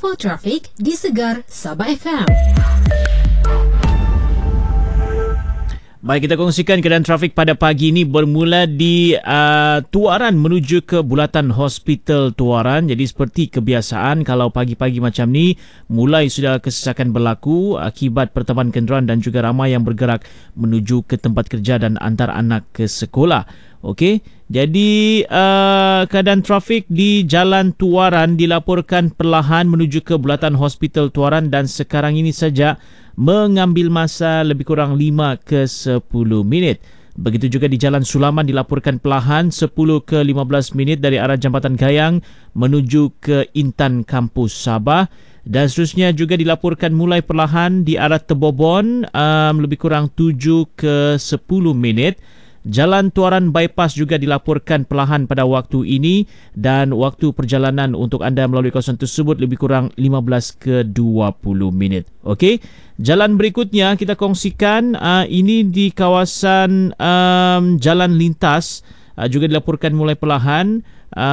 Info trafik di Segar Sabah FM. Baik, kita kongsikan keadaan trafik pada pagi ini bermula di Tuaran menuju ke Bulatan Hospital Tuaran. Jadi seperti kebiasaan, kalau pagi-pagi macam ni mulai sudah kesesakan berlaku akibat pertambahan kenderaan dan juga ramai yang bergerak menuju ke tempat kerja dan antar anak ke sekolah. Okey, jadi keadaan trafik di Jalan Tuaran dilaporkan perlahan menuju ke Bulatan Hospital Tuaran dan sekarang ini saja mengambil masa lebih kurang 5 ke 10 minit. Begitu juga di Jalan Sulaman dilaporkan perlahan 10 ke 15 minit dari arah Jambatan Gayang menuju ke Intan Kampus Sabah. Dan seterusnya juga dilaporkan mulai perlahan di arah Tebobon lebih kurang 7 ke 10 minit. Jalan Tuaran Bypass juga dilaporkan perlahan pada waktu ini dan waktu perjalanan untuk anda melalui kawasan tersebut lebih kurang 15 ke 20 minit. Okey, jalan berikutnya kita kongsikan ini di kawasan jalan lintas juga dilaporkan mulai perlahan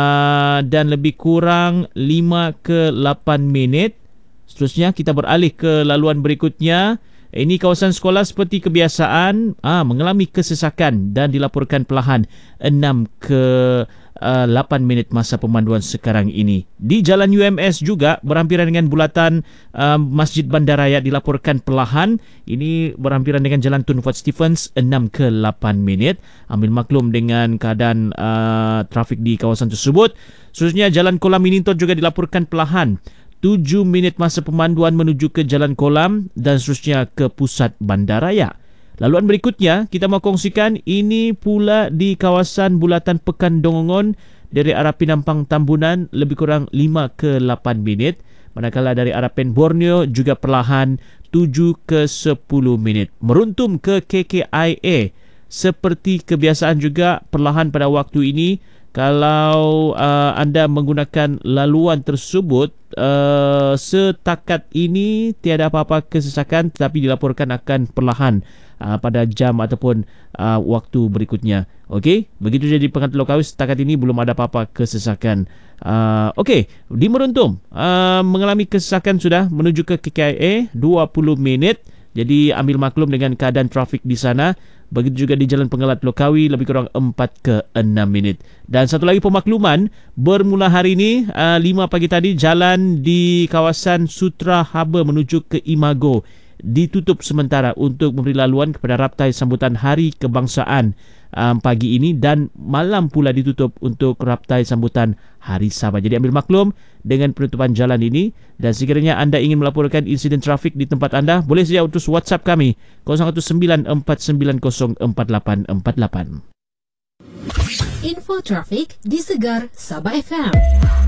dan lebih kurang 5 ke 8 minit. Seterusnya kita beralih ke laluan berikutnya. Ini kawasan sekolah seperti kebiasaan mengalami kesesakan dan dilaporkan perlahan 6 ke 8 minit masa pemanduan sekarang ini. Di Jalan UMS juga berhampiran dengan bulatan Masjid Bandaraya dilaporkan perlahan. Ini berhampiran dengan Jalan Tun Fuad Stephens 6 ke 8 minit. Ambil maklum dengan keadaan trafik di kawasan tersebut. Seterusnya Jalan Kolam Minintot juga dilaporkan perlahan 7 minit masa pemanduan menuju ke Jalan Kolam dan seterusnya ke pusat bandaraya. Laluan berikutnya kita mahu kongsikan ini pula di kawasan bulatan Pekan Dongongon dari arah Pinampang Tambunan lebih kurang 5 ke 8 minit. Manakala dari arah Pen Borneo juga perlahan 7 ke 10 minit. Meruntum ke KKIA seperti kebiasaan juga perlahan pada waktu ini. Kalau anda menggunakan laluan tersebut, setakat ini tiada apa-apa kesesakan tetapi dilaporkan akan perlahan pada jam ataupun waktu berikutnya. Okey, begitu jadi pengantar lokal setakat ini belum ada apa-apa kesesakan. Okey, di Meruntum mengalami kesesakan sudah menuju ke KKIA 20 minit. Jadi ambil maklum dengan keadaan trafik di sana. Begitu juga di Jalan Pengelat Lokawi lebih kurang 4 ke 6 minit. Dan satu lagi pemakluman, bermula hari ini 5 pagi tadi jalan di kawasan Sutra Harbour menuju ke Imago ditutup sementara untuk memberi laluan kepada raptai sambutan Hari Kebangsaan pagi ini dan malam pula ditutup untuk raptai sambutan Hari Sabah. Jadi ambil maklum dengan penutupan jalan ini dan sekiranya anda ingin melaporkan insiden trafik di tempat anda, boleh saja utus WhatsApp kami 0194904848. Info trafik di Segar Sabah FM.